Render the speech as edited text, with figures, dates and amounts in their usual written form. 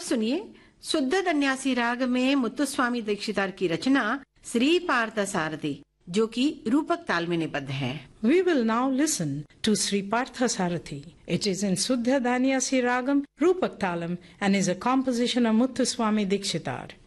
सुनिए शुद्ध धन्यासी राग में मुत्तुस्वामी दीक्षितार की रचना श्री पार्थ सारथी, जो कि रूपक ताल में निबद्ध है। We will now listen to Sri Partha Sarathi. It is in Suddha Dhaniyasi Ragam, Rupak Talam, and is a composition of Muthuswami Dikshitar.